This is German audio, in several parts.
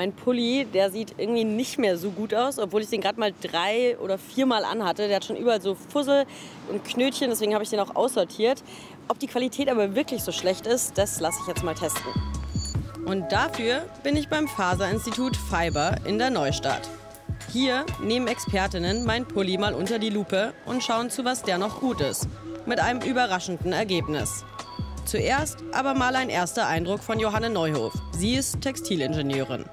Mein Pulli, der sieht irgendwie nicht mehr so gut aus, obwohl ich den gerade mal 3 oder 4 Mal anhatte. Der hat schon überall so Fussel und Knötchen, deswegen habe ich den auch aussortiert. Ob die Qualität aber wirklich so schlecht ist, das lasse ich jetzt mal testen. Und dafür bin ich beim Faserinstitut Fiber in der Neustadt. Hier nehmen Expertinnen meinen Pulli mal unter die Lupe und schauen zu, was der noch gut ist. Mit einem überraschenden Ergebnis. Zuerst aber mal ein erster Eindruck von Johanne Neuhof. Sie ist Textilingenieurin.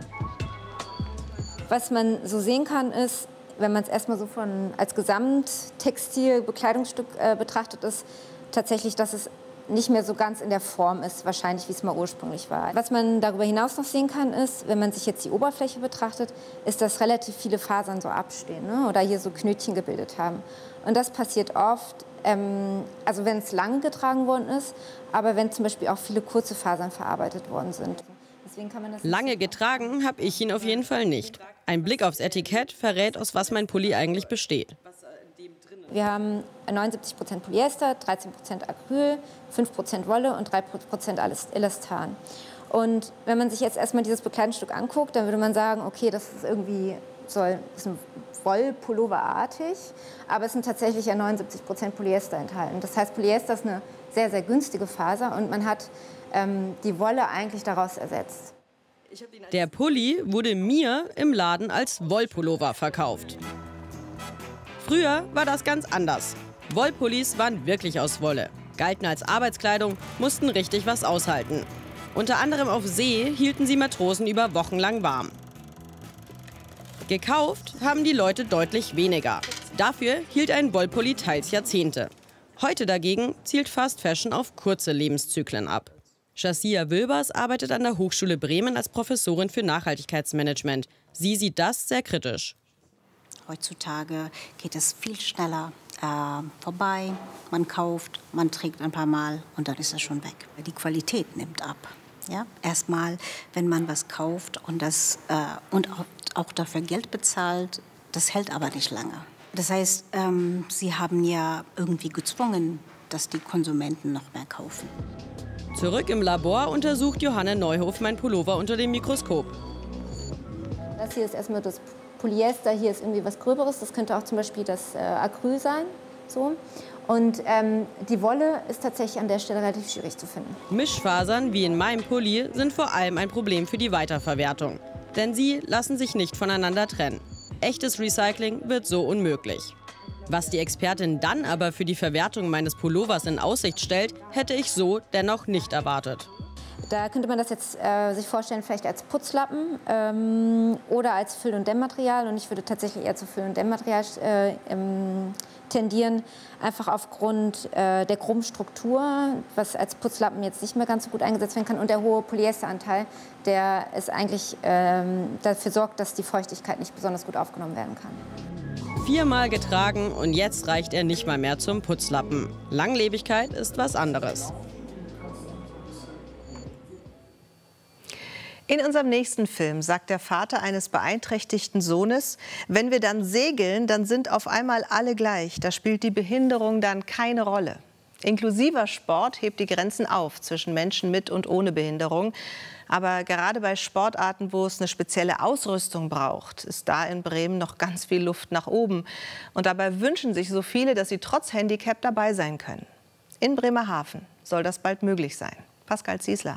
Was man so sehen kann, ist, wenn man es erstmal so als Gesamttextil-Bekleidungsstück betrachtet, ist tatsächlich, dass es nicht mehr so ganz in der Form ist, wahrscheinlich, wie es mal ursprünglich war. Was man darüber hinaus noch sehen kann, ist, wenn man sich jetzt die Oberfläche betrachtet, ist, dass relativ viele Fasern so abstehen, ne? Oder hier so Knötchen gebildet haben. Und das passiert oft, also wenn es lang getragen worden ist, aber wenn zum Beispiel auch viele kurze Fasern verarbeitet worden sind. Deswegen kann man das lange getragen habe ich ihn auf jeden Fall nicht. Ein Blick aufs Etikett verrät, aus was mein Pulli eigentlich besteht. Wir haben 79% Polyester, 13% Acryl, 5% Wolle und 3% Elastan. Und wenn man sich jetzt erstmal dieses Bekleidungsstück anguckt, dann würde man sagen, okay, das ist irgendwie ist ein Wollpulloverartig, aber es sind tatsächlich ja 79% Polyester enthalten. Das heißt, Polyester ist eine sehr, sehr günstige Faser und man hat die Wolle eigentlich daraus ersetzt. Der Pulli wurde mir im Laden als Wollpullover verkauft. Früher war das ganz anders. Wollpullis waren wirklich aus Wolle, galten als Arbeitskleidung, mussten richtig was aushalten. Unter anderem auf See hielten sie Matrosen über Wochen lang warm. Gekauft haben die Leute deutlich weniger. Dafür hielt ein Wollpulli teils Jahrzehnte. Heute dagegen zielt Fast Fashion auf kurze Lebenszyklen ab. Shazia Wilbers arbeitet an der Hochschule Bremen als Professorin für Nachhaltigkeitsmanagement. Sie sieht das sehr kritisch. Heutzutage geht es viel schneller vorbei. Man kauft, man trägt ein paar Mal und dann ist es schon weg. Die Qualität nimmt ab. Ja? Erstmal, wenn man was kauft und auch dafür Geld bezahlt, das hält aber nicht lange. Das heißt, sie haben ja irgendwie gezwungen, dass die Konsumenten noch mehr kaufen. Zurück im Labor untersucht Johanne Neuhof mein Pullover unter dem Mikroskop. Das hier ist erstmal das Polyester, hier ist irgendwie was Gröberes. Das könnte auch zum Beispiel das Acryl sein. So. Und die Wolle ist tatsächlich an der Stelle relativ schwierig zu finden. Mischfasern wie in meinem Pulli sind vor allem ein Problem für die Weiterverwertung. Denn sie lassen sich nicht voneinander trennen. Echtes Recycling wird so unmöglich. Was die Expertin dann aber für die Verwertung meines Pullovers in Aussicht stellt, hätte ich so dennoch nicht erwartet. Da könnte man das jetzt sich vorstellen, vielleicht als Putzlappen oder als Füll- und Dämmmaterial. Und ich würde tatsächlich eher zu Füll- und Dämmmaterial tendieren, einfach aufgrund der groben Struktur, was als Putzlappen jetzt nicht mehr ganz so gut eingesetzt werden kann, und der hohe Polyesteranteil, der ist eigentlich dafür sorgt, dass die Feuchtigkeit nicht besonders gut aufgenommen werden kann. 4-mal getragen und jetzt reicht er nicht mal mehr zum Putzlappen. Langlebigkeit ist was anderes. In unserem nächsten Film sagt der Vater eines beeinträchtigten Sohnes: Wenn wir dann segeln, dann sind auf einmal alle gleich. Da spielt die Behinderung dann keine Rolle. Inklusiver Sport hebt die Grenzen auf zwischen Menschen mit und ohne Behinderung. Aber gerade bei Sportarten, wo es eine spezielle Ausrüstung braucht, ist da in Bremen noch ganz viel Luft nach oben. Und dabei wünschen sich so viele, dass sie trotz Handicap dabei sein können. In Bremerhaven soll das bald möglich sein. Pascal Ziesler.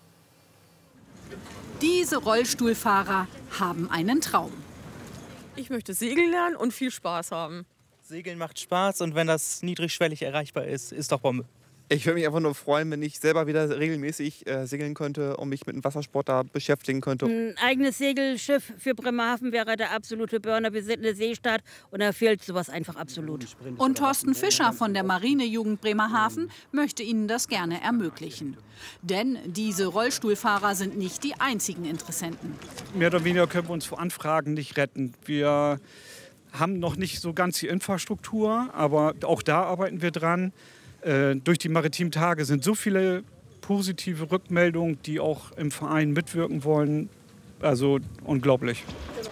Diese Rollstuhlfahrer haben einen Traum. Ich möchte segeln lernen und viel Spaß haben. Segeln macht Spaß und wenn das niedrigschwellig erreichbar ist, ist doch Bombe. Ich würde mich einfach nur freuen, wenn ich selber wieder regelmäßig segeln könnte und mich mit dem Wassersport da beschäftigen könnte. Ein eigenes Segelschiff für Bremerhaven wäre der absolute Burner. Wir sind eine Seestadt und da fehlt sowas einfach absolut. Und Thorsten Fischer von der Marinejugend Bremerhaven möchte Ihnen das gerne ermöglichen. Denn diese Rollstuhlfahrer sind nicht die einzigen Interessenten. Mehr oder weniger können wir uns vor Anfragen nicht retten. Wir haben noch nicht so ganz die Infrastruktur, aber auch da arbeiten wir dran. Durch die Maritimen Tage sind so viele positive Rückmeldungen, die auch im Verein mitwirken wollen. Also unglaublich.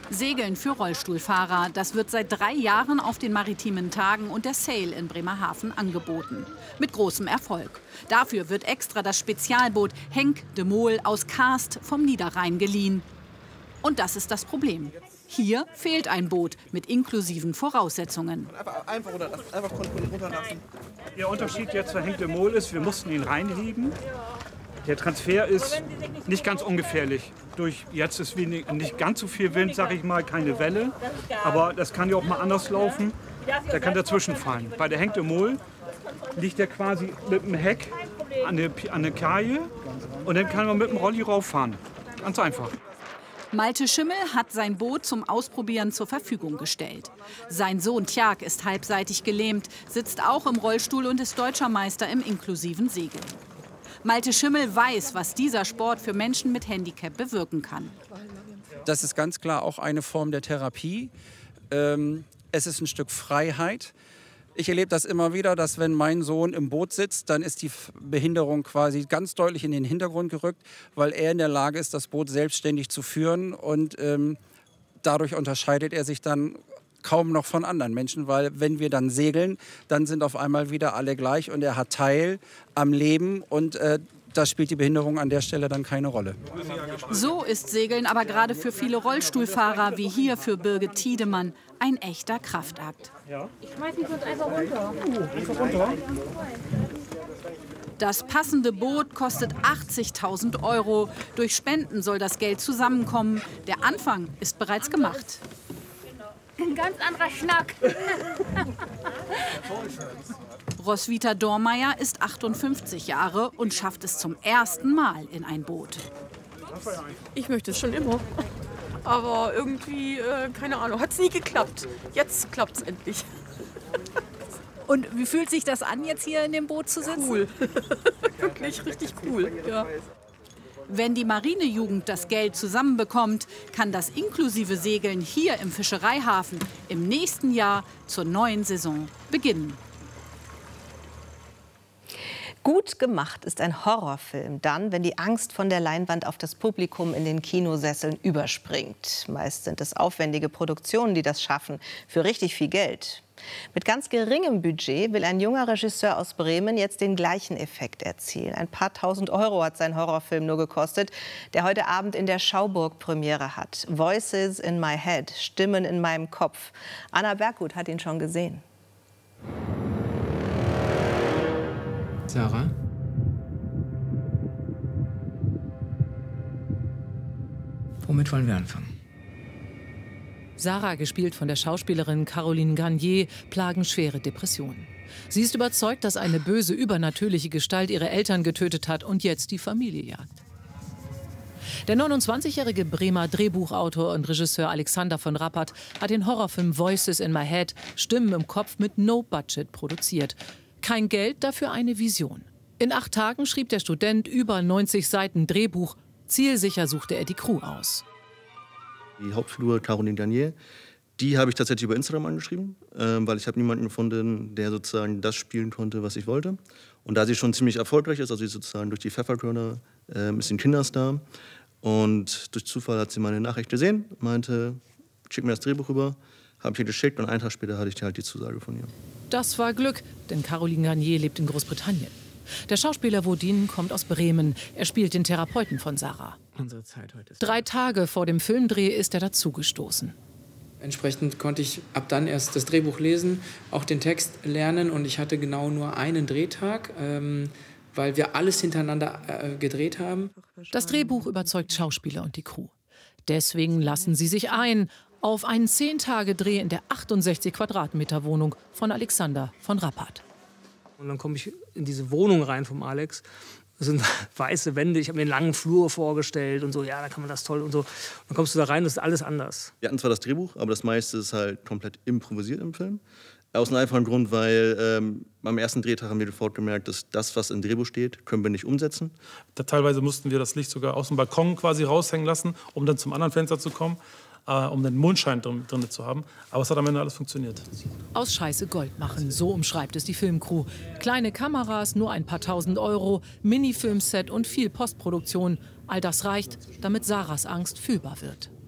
Segeln für Rollstuhlfahrer. Das wird seit 3 Jahren auf den maritimen Tagen und der Sail in Bremerhaven angeboten. Mit großem Erfolg. Dafür wird extra das Spezialboot Henk de Mol aus Kaast vom Niederrhein geliehen. Und das ist das Problem. Hier fehlt ein Boot mit inklusiven Voraussetzungen. Einfach runterlassen. Der Unterschied jetzt zu Henk de Mol ist, wir mussten ihn reinheben. Der Transfer ist nicht ganz ungefährlich. Jetzt ist nicht ganz so viel Wind, sage ich mal, keine Welle. Aber das kann ja auch mal anders laufen. Der kann dazwischen fallen. Bei der Henk de Mol liegt er quasi mit dem Heck an der Kaje und dann kann man mit dem Rolli rauffahren. Ganz einfach. Malte Schimmel hat sein Boot zum Ausprobieren zur Verfügung gestellt. Sein Sohn Tjag ist halbseitig gelähmt, sitzt auch im Rollstuhl und ist deutscher Meister im inklusiven Segeln. Malte Schimmel weiß, was dieser Sport für Menschen mit Handicap bewirken kann. Das ist ganz klar auch eine Form der Therapie. Es ist ein Stück Freiheit. Ich erlebe das immer wieder, dass wenn mein Sohn im Boot sitzt, dann ist die Behinderung quasi ganz deutlich in den Hintergrund gerückt, weil er in der Lage ist, das Boot selbstständig zu führen. Und dadurch unterscheidet er sich dann kaum noch von anderen Menschen, weil wenn wir dann segeln, dann sind auf einmal wieder alle gleich und er hat Teil am Leben und da spielt die Behinderung an der Stelle dann keine Rolle. So ist Segeln aber gerade für viele Rollstuhlfahrer wie hier für Birgit Tiedemann ein echter Kraftakt. Ich schmeiß mich jetzt einfach runter. Das passende Boot kostet 80.000 €. Durch Spenden soll das Geld zusammenkommen. Der Anfang ist bereits gemacht. Ein ganz anderer Schnack. Roswitha Dormeyer ist 58 Jahre und schafft es zum ersten Mal in ein Boot. Ich möchte es schon immer. Aber irgendwie, keine Ahnung, hat es nie geklappt. Jetzt klappt es endlich. Und wie fühlt sich das an, jetzt hier in dem Boot zu sitzen? Cool. Wirklich richtig cool. Ja. Wenn die Marinejugend das Geld zusammenbekommt, kann das inklusive Segeln hier im Fischereihafen im nächsten Jahr zur neuen Saison beginnen. Gut gemacht ist ein Horrorfilm dann, wenn die Angst von der Leinwand auf das Publikum in den Kinosesseln überspringt. Meist sind es aufwendige Produktionen, die das schaffen, für richtig viel Geld. Mit ganz geringem Budget will ein junger Regisseur aus Bremen jetzt den gleichen Effekt erzielen. Ein paar tausend € hat sein Horrorfilm nur gekostet, der heute Abend in der Schauburg Premiere hat. Voices in my head, Stimmen in meinem Kopf. Anna Berggut hat ihn schon gesehen. Sarah? Womit wollen wir anfangen? Sarah, gespielt von der Schauspielerin Caroline Garnier, plagen schwere Depressionen. Sie ist überzeugt, dass eine böse, übernatürliche Gestalt ihre Eltern getötet hat und jetzt die Familie jagt. Der 29-jährige Bremer Drehbuchautor und Regisseur Alexander von Rappert hat den Horrorfilm Voices in my head, Stimmen im Kopf, mit No Budget produziert. Kein Geld, dafür eine Vision. In 8 Tagen schrieb der Student über 90 Seiten Drehbuch. Zielsicher suchte er die Crew aus. Die Hauptfigur Caroline Garnier, die habe ich tatsächlich über Instagram angeschrieben, weil ich habe niemanden gefunden, der sozusagen das spielen konnte, was ich wollte. Und da sie schon ziemlich erfolgreich ist, also sie sozusagen durch die Pfefferkörner ist sie ein Kinderstar. Und durch Zufall hat sie meine Nachricht gesehen, meinte, schick mir das Drehbuch rüber, habe ich ihr geschickt und einen Tag später hatte ich halt die Zusage von ihr. Das war Glück, denn Caroline Garnier lebt in Großbritannien. Der Schauspieler Wodin kommt aus Bremen. Er spielt den Therapeuten von Sarah. Unsere Zeit heute ist 3 Tage vor dem Filmdreh ist er dazugestoßen. Entsprechend konnte ich ab dann erst das Drehbuch lesen, auch den Text lernen. Und ich hatte genau nur einen Drehtag, weil wir alles hintereinander gedreht haben. Das Drehbuch überzeugt Schauspieler und die Crew. Deswegen lassen sie sich ein auf einen 10-Tage-Dreh in der 68 Quadratmeter Wohnung von Alexander von Rappert. Und dann komme ich in diese Wohnung rein vom Alex. Das sind weiße Wände. Ich habe mir einen langen Flur vorgestellt und so. Ja, da kann man das toll und so. Und dann kommst du da rein, das ist alles anders. Wir hatten zwar das Drehbuch, aber das meiste ist halt komplett improvisiert im Film. Aus einem einfachen Grund, weil beim ersten Drehtag haben wir sofort gemerkt, dass das, was im Drehbuch steht, können wir nicht umsetzen. Teilweise mussten wir das Licht sogar aus dem Balkon quasi raushängen lassen, um dann zum anderen Fenster zu kommen, um den Mondschein drin zu haben. Aber es hat am Ende alles funktioniert. Aus Scheiße Gold machen, so umschreibt es die Filmcrew. Kleine Kameras, nur ein paar tausend Euro, Minifilmset und viel Postproduktion. All das reicht, damit Sarahs Angst fühlbar wird.